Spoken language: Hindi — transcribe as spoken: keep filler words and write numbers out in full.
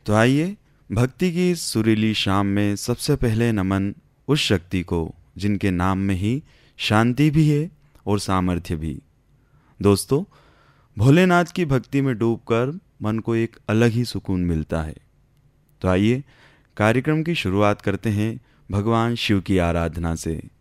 तो आइए भक्ति की इस सुरीली शाम में सबसे पहले नमन उस शक्ति को जिनके नाम में ही शांति भी है और सामर्थ्य भी। दोस्तों, भोलेनाथ की भक्ति में डूबकर मन को एक अलग ही सुकून मिलता है। तो आइए कार्यक्रम की शुरुआत करते हैं भगवान शिव की आराधना से।